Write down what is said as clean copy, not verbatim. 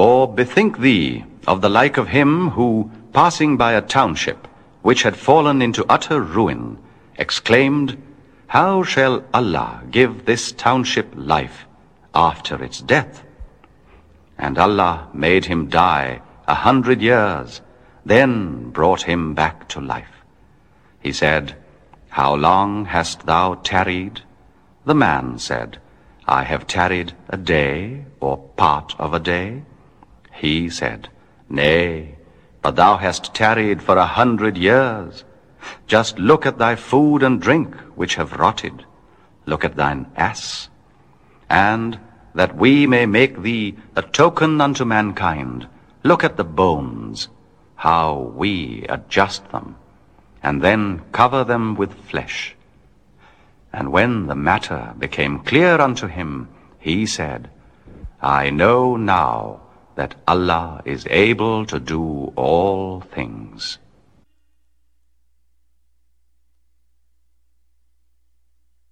Or bethink thee of the like of him who, passing by a township, which had fallen into utter ruin, exclaimed, How shall Allah give this township life after its death? And Allah made him die 100 years, then brought him back to life. He said, How long hast thou tarried? The man said, I have tarried a day, or part of a day. He said, Nay, but thou hast tarried for 100 years. Just look at thy food and drink, which have rotted. Look at thine ass. And that we may make thee a token unto mankind, look at the bones, how we adjust them, and then cover them with flesh. And when the matter became clear unto him, he said, I know now that Allah is able to do all things.